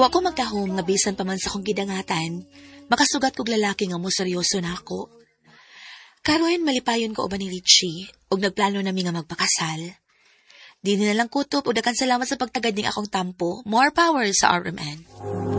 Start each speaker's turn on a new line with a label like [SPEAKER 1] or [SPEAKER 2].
[SPEAKER 1] Wa ko magtahom nga bisan pa man sa kong gidangatan, makasugat kog lalaki nga mo seryoso na ako. Karon malipayon ko uban ni Richie, ug nagplano nami nga magpakasal. Di na lang kutob ug daghang salamat sa pagtagad ning akong tampo. More power sa RMN.